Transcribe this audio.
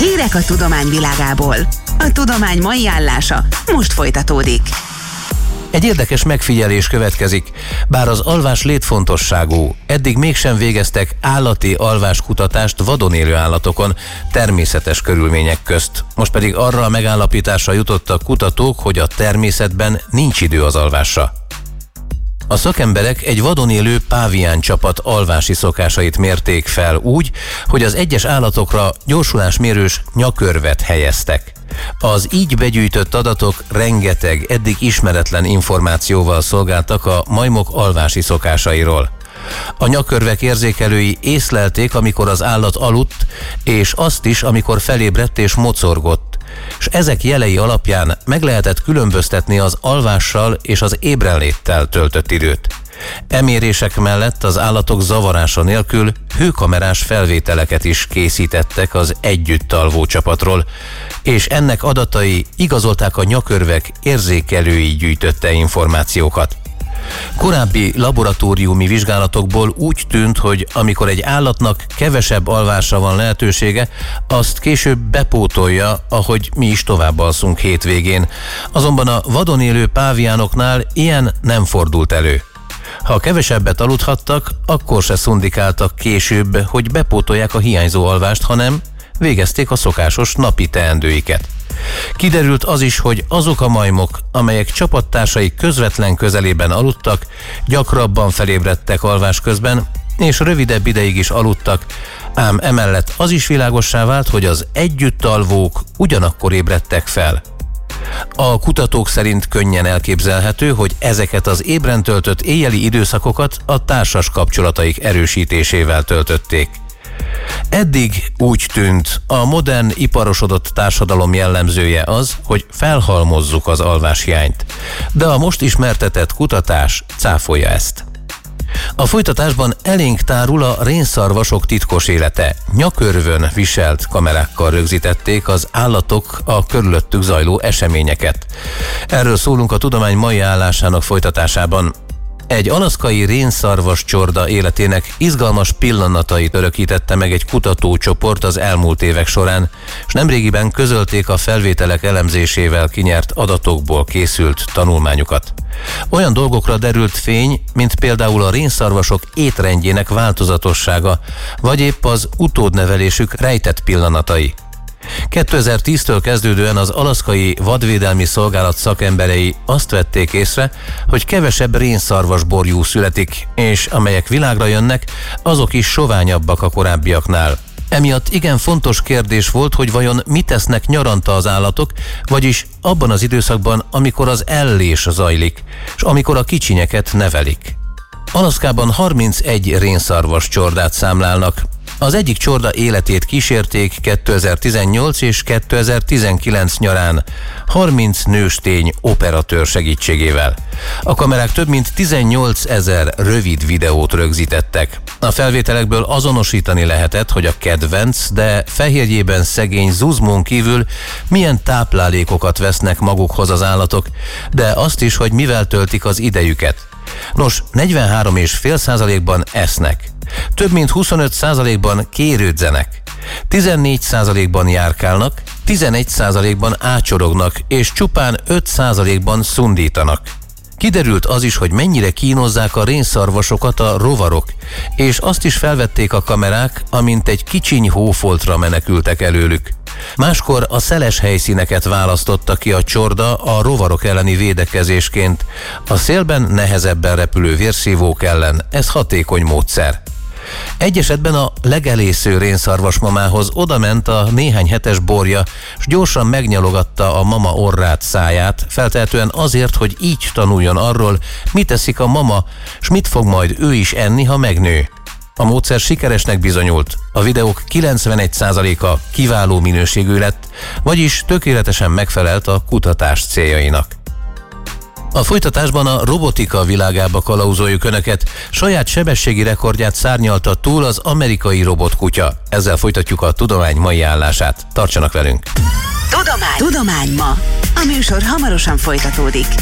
Hírek a tudomány világából. A tudomány mai állása most folytatódik. Egy érdekes megfigyelés következik. Bár az alvás létfontosságú, eddig mégsem végeztek állati alváskutatást vadon élő állatokon, természetes körülmények közt. Most pedig arra a megállapításra jutottak kutatók, hogy a természetben nincs idő az alvásra. A szakemberek egy vadon élő pávián csapat alvási szokásait mérték fel úgy, hogy az egyes állatokra gyorsulásmérős nyakörvet helyeztek. Az így begyűjtött adatok rengeteg eddig ismeretlen információval szolgáltak a majmok alvási szokásairól. A nyakörvek érzékelői észlelték, amikor az állat aludt, és azt is, amikor felébredt és mocorgott, és ezek jelei alapján meg lehetett különböztetni az alvással és az ébrenléttel töltött időt. Emérések mellett az állatok zavarása nélkül hőkamerás felvételeket is készítettek az együtt alvó csapatról, és ennek adatai igazolták a nyakörvek érzékelői gyűjtötte információkat. Korábbi laboratóriumi vizsgálatokból úgy tűnt, hogy amikor egy állatnak kevesebb alvásra van lehetősége, azt később bepótolja, ahogy mi is tovább alszunk hétvégén. Azonban a vadon élő páviánoknál ilyen nem fordult elő. Ha kevesebbet aludhattak, akkor se szundikáltak később, hogy bepótolják a hiányzó alvást, hanem végezték a szokásos napi teendőiket. Kiderült az is, hogy azok a majmok, amelyek csapattársai közvetlen közelében aludtak, gyakrabban felébredtek alvás közben, és rövidebb ideig is aludtak, ám emellett az is világossá vált, hogy az együttalvók ugyanakkor ébredtek fel. A kutatók szerint könnyen elképzelhető, hogy ezeket az ébren töltött éjjeli időszakokat a társas kapcsolataik erősítésével töltötték. Eddig úgy tűnt, a modern, iparosodott társadalom jellemzője az, hogy felhalmozzuk az alváshiányt, de a most ismertetett kutatás cáfolja ezt. A folytatásban elénk tárul a rénszarvasok titkos élete. Nyakörvön viselt kamerákkal rögzítették az állatok a körülöttük zajló eseményeket. Erről szólunk a tudomány mai állásának folytatásában. Egy alaszkai rénszarvas csorda életének izgalmas pillanatait örökítette meg egy kutatócsoport az elmúlt évek során, és nemrégiben közölték a felvételek elemzésével kinyert adatokból készült tanulmányukat. Olyan dolgokra derült fény, mint például a rénszarvasok étrendjének változatossága, vagy épp az utódnevelésük rejtett pillanatai. 2010-től kezdődően az alaszkai vadvédelmi szolgálat szakemberei azt vették észre, hogy kevesebb rénszarvasborjú születik, és amelyek világra jönnek, azok is soványabbak a korábbiaknál. Emiatt igen fontos kérdés volt, hogy vajon mit tesznek nyaranta az állatok, vagyis abban az időszakban, amikor az ellés zajlik, és amikor a kicsinyeket nevelik. Alaszkában 31 rénszarvas csordát számlálnak. Az egyik csorda életét kísérték 2018 és 2019 nyarán 30 nőstény operatőr segítségével. A kamerák több mint 18 000 rövid videót rögzítettek. A felvételekből azonosítani lehetett, hogy a kedvenc, de fehérjében szegény zuzmón kívül milyen táplálékokat vesznek magukhoz az állatok, de azt is, hogy mivel töltik az idejüket. Nos, 43,5%-ban esznek. Több mint 25%-ban kérődzenek, 14%-ban járkálnak, 11%-ban ácsorognak, és csupán 5%-ban szundítanak. Kiderült az is, hogy mennyire kínozzák a rénszarvasokat a rovarok, és azt is felvették a kamerák, amint egy kicsiny hófoltra menekültek előlük. Máskor a szeles helyszíneket választotta ki a csorda a rovarok elleni védekezésként. A szélben nehezebben repülő vérszívók ellen ez hatékony módszer. Egy esetben a legelésző rénszarvasmamához odament a néhány hetes borja, s gyorsan megnyalogatta a mama orrát, száját, feltehetően azért, hogy így tanuljon arról, mit eszik a mama, s mit fog majd ő is enni, ha megnő. A módszer sikeresnek bizonyult, a videók 91%-a kiváló minőségű lett, vagyis tökéletesen megfelelt a kutatás céljainak. A folytatásban a robotika világába kalauzoljuk Önöket. Saját sebességi rekordját szárnyalta túl az amerikai robotkutya. Ezzel folytatjuk a tudomány mai állását. Tartsanak velünk! Tudomány ma. A műsor hamarosan folytatódik.